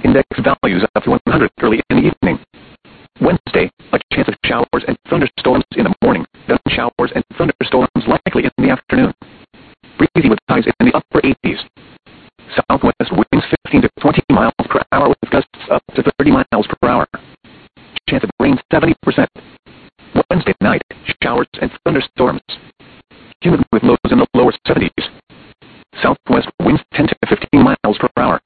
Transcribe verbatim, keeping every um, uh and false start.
index values up to one hundred early in the evening. Wednesday, a chance of showers and thunderstorms in the morning, then showers and thunderstorms likely in the afternoon. Breezy with highs in the upper eighties. Southwest winds fifteen to twenty miles per hour with gusts up to thirty miles per hour. Chance of rain seventy percent. Wednesday night, showers and thunderstorms. Humid with lows in the lower seventies. Southwest winds ten to fifteen miles per hour.